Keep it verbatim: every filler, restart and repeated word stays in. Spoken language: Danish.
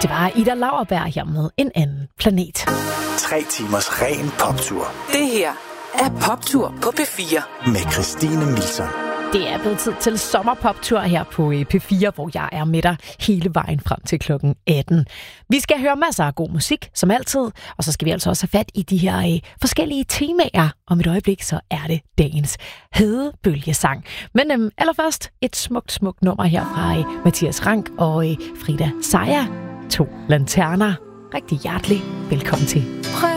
Det var Ida Lauerberg her med En anden planet. Tre timers ren poptur. Det her er Poptur på P fire. Med Christine Milson. Det er blevet tid til sommerpoptur her på P fire, hvor jeg er med dig hele vejen frem til klokken atten. Vi skal høre masser af god musik, som altid, og så skal vi altså også have fat i de her øh, forskellige temaer. Om et øjeblik, så er det dagens hedebølgesang. Men øh, allerførst et smukt, smukt nummer her fra øh, Mathias Rank og øh, Frida Sejer. To lanterner. Rigtig hjertelig velkommen til.